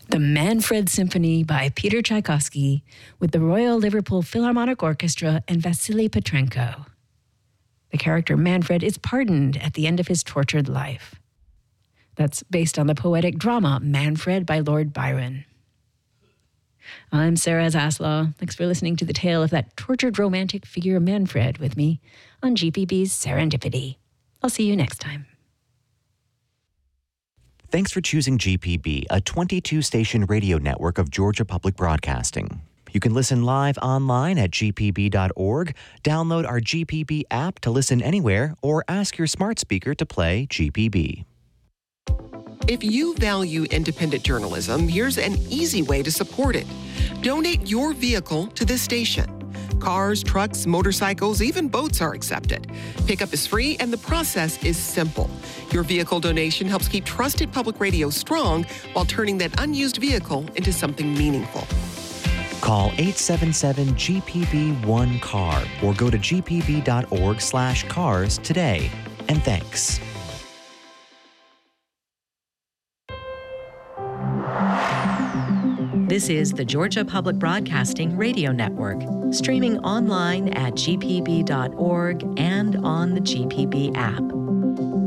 The Manfred Symphony by Peter Tchaikovsky with the Royal Liverpool Philharmonic Orchestra and Vasily Petrenko. The character Manfred is pardoned at the end of his tortured life. That's based on the poetic drama Manfred by Lord Byron. I'm Sarah Zaslaw. Thanks for listening to the tale of that tortured romantic figure Manfred with me on GPB's Serendipity. I'll see you next time. Thanks for choosing GPB, a 22-station radio network of Georgia Public Broadcasting. You can listen live online at gpb.org, download our GPB app to listen anywhere, or ask your smart speaker to play GPB. If you value independent journalism, here's an easy way to support it. Donate your vehicle to this station. Cars, trucks, motorcycles, even boats are accepted. Pickup is free and the process is simple. Your vehicle donation helps keep trusted public radio strong while turning that unused vehicle into something meaningful. Call 877-GPB-1-CAR or go to gpb.org/cars today. And thanks. This is the Georgia Public Broadcasting Radio Network, streaming online at gpb.org and on the GPB app.